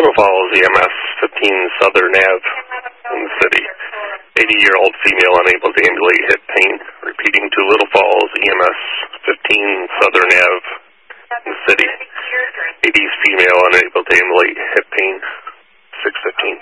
Little Falls, EMS 15 Southern Ave in the city. 80-year-old female unable to ambulate, hip pain. Repeating to Little Falls, EMS 15 Southern Ave in the city. 80s female unable to ambulate, hip pain. 6:15.